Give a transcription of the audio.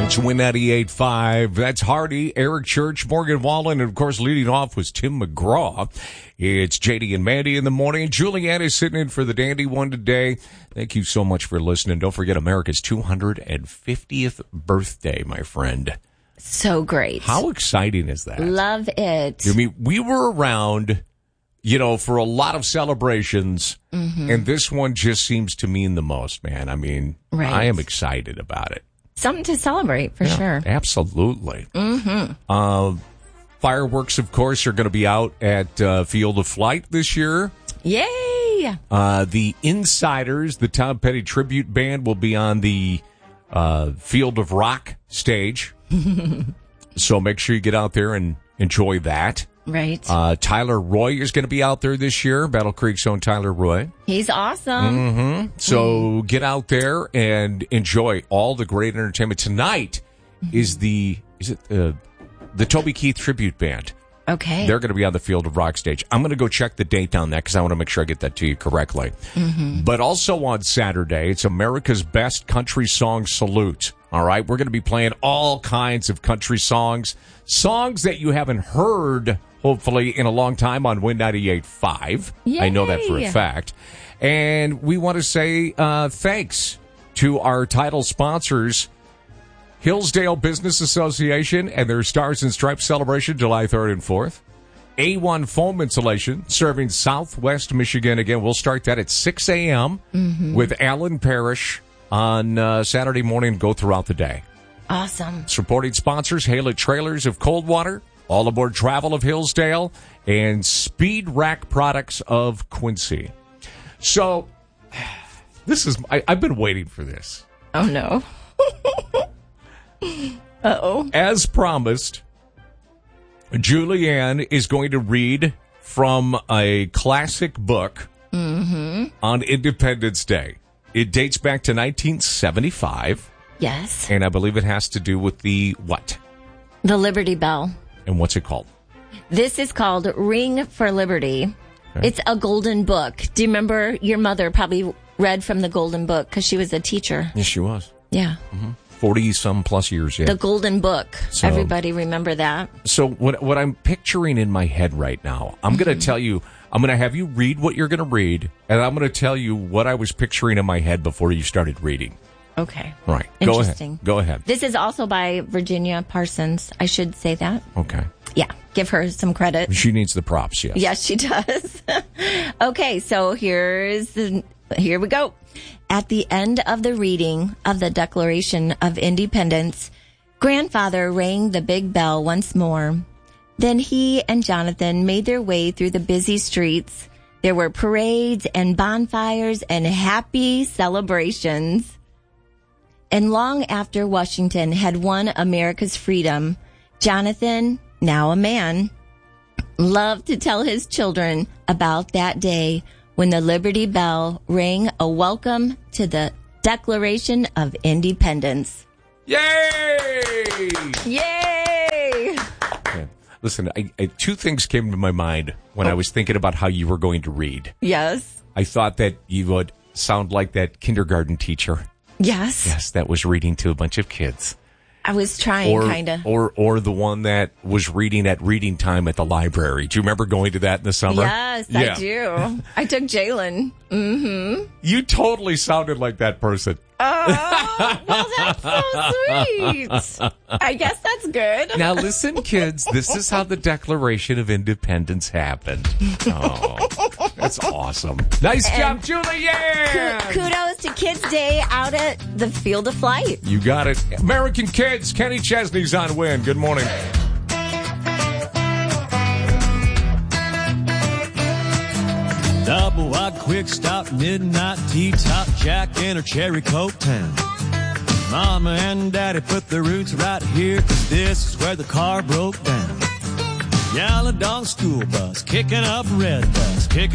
It's Win 98.5. That's Hardy, Eric Church, Morgan Wallen, and of course leading off was Tim McGraw. It's JD and Mandy in the morning. Julianne is sitting in for the Dandy one today. Thank you so much for listening. Don't forget America's 250th birthday, my friend. So great. How exciting is that? Love it. I mean, we were around, for a lot of celebrations, and this one just seems to mean the most, man. I mean, Right. I am excited about it. Something to celebrate, for sure. Absolutely. Fireworks, of course, are going to be out at Field of Flight this year. Yay! The Insiders, the Tom Petty Tribute Band, will be on the Field of Rock stage. So make sure you get out there and enjoy that. Right. Tyler Roy is going to be out there this year. Battle Creek's own Tyler Roy. He's awesome. So get out there and enjoy all the great entertainment. Tonight is the Toby Keith Tribute Band. Okay. They're going to be on the Field of Rock stage. I'm going to go check the date on that because I want to make sure I get that to you correctly. But also on Saturday, it's America's Best Country Song Salute. All right, we're going to be playing all kinds of country songs that you haven't heard, hopefully, in a long time on Win 98.5. I know that for a fact. And we want to say thanks to our title sponsors, Hillsdale Business Association and their Stars and Stripes celebration, July 3rd and 4th. A1 Foam Insulation, serving Southwest Michigan. Again, we'll start that at 6 a.m. With Alan Parrish on Saturday morning, go throughout the day. Awesome. Supporting sponsors, Haylett Trailers of Coldwater, All Aboard Travel of Hillsdale, and Speed Rack Products of Quincy. So, I've been waiting for this. Oh, no. Uh-oh. As promised, Julianne is going to read from a classic book on Independence Day. It dates back to 1975. Yes. And I believe it has to do with the what? The Liberty Bell. And what's it called? This is called Ring for Liberty. Okay. It's a golden book. Do you remember your mother probably read from the golden book because she was a teacher? Yes, she was. Yeah. 40-some plus years, yeah. The golden book. So, everybody remember that? So what I'm picturing in my head right now, I'm going to tell you, I'm going to have you read what you're going to read, and I'm going to tell you what I was picturing in my head before you started reading. Okay. All right. Interesting. Go ahead. This is also by Virginia Parsons. I should say that. Okay. Yeah. Give her some credit. She needs the props, yes. Yes, she does. Okay, so here we go. At the end of the reading of the Declaration of Independence, Grandfather rang the big bell once more. Then he and Jonathan made their way through the busy streets. There were parades and bonfires and happy celebrations. And long after Washington had won America's freedom, Jonathan, now a man, loved to tell his children about that day when the Liberty Bell rang a welcome to the Declaration of Independence. Yay! Yay! Okay. Listen, two things came to my mind when I was thinking about how you were going to read. Yes. I thought that you would sound like that kindergarten teacher. Yes. Yes, that was reading to a bunch of kids. I was trying, kind of. Or the one that was reading at reading time at the library. Do you remember going to that in the summer? Yes, yeah. I do. I took Jalen. You totally sounded like that person. Oh, well, that's so sweet. I guess that's good. Now listen, kids, this is how the Declaration of Independence happened. Oh, that's awesome. Nice job, Julianne! Kudos to Kids Day out at the Field of Flight. You got it. American Kids, Kenny Chesney's on Win. Good morning. Double wide, quick stop, midnight tea, top jack, and a cherry coke town. Mama and Daddy put the roots right here, 'cause this is where the car broke down. Yellow dog school bus, kicking up red dust, kicking